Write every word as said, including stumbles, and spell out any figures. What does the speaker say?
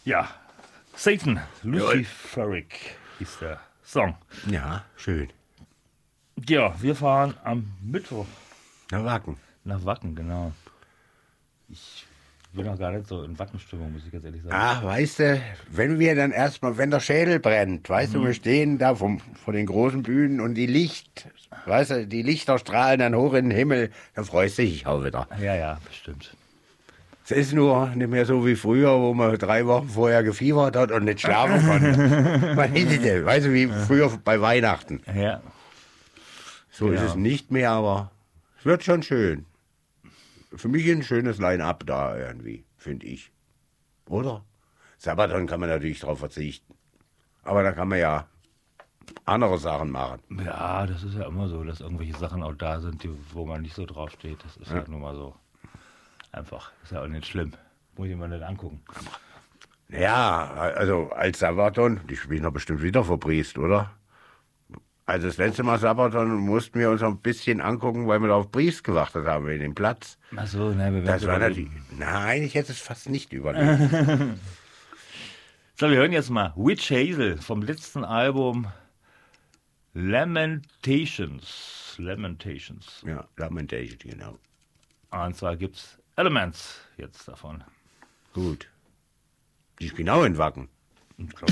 Ja, Satan, Luciferic hieß der Song. Ja, schön. Ja, wir fahren am Mittwoch Na, Wacken. nach Wacken, genau. Ich bin noch gar nicht so in Wackenstimmung, muss ich ganz ehrlich sagen. Ach, weißt du, wenn wir dann erstmal, wenn der Schädel brennt, weißt Mhm. du, wir stehen da vom, vor den großen Bühnen und die Licht, weißt du, die Lichter strahlen dann hoch in den Himmel, dann freust du dich auch wieder. Ja, ja, bestimmt. Es ist nur nicht mehr so wie früher, wo man drei Wochen vorher gefiebert hat und nicht schlafen konnte. Man hätte das, weißt du, wie früher bei Weihnachten. Ja. So Genau. ist es nicht mehr, aber es wird schon schön. Für mich ein schönes Line-Up da irgendwie, finde ich. Oder? Sabaton kann man natürlich drauf verzichten. Aber da kann man ja andere Sachen machen. Ja, das ist ja immer so, dass irgendwelche Sachen auch da sind, die, wo man nicht so draufsteht. Das ist ja. halt nur mal so. Einfach. Ist ja auch nicht schlimm. Muss ich mir nicht angucken. Ja, also als Sabaton, die spielen doch bestimmt wieder vor Briest, oder? Also das letzte Mal Sabaton mussten wir uns noch ein bisschen angucken, weil wir da auf Briest gewartet haben, wegen dem Platz. Ach so, nein, wir Das war werden natürlich. Nein, ich hätte es fast nicht überlegt. So, wir hören jetzt mal Witch Hazel vom letzten Album Lamentations. Lamentations. Ja, Lamentation, genau. Und zwar gibt's Elements jetzt davon. Gut. Die spielen auch in Wacken. Ich glaub,